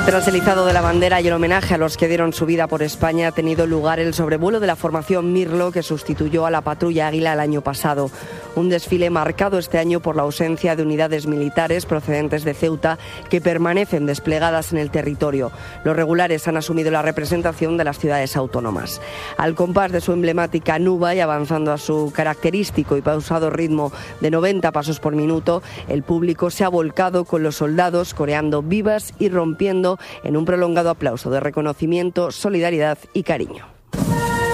Tras el izado de la bandera y el homenaje a los que dieron su vida por España, ha tenido lugar el sobrevuelo de la formación Mirlo, que sustituyó a la patrulla Águila el año pasado. Un desfile marcado este año por la ausencia de unidades militares procedentes de Ceuta que permanecen desplegadas en el territorio. Los regulares han asumido la representación de las ciudades autónomas. Al compás de su emblemática nuba y avanzando a su característico y pausado ritmo de 90 pasos por minuto, el público se ha volcado con los soldados coreando vivas y rompiendo en un prolongado aplauso de reconocimiento, solidaridad y cariño.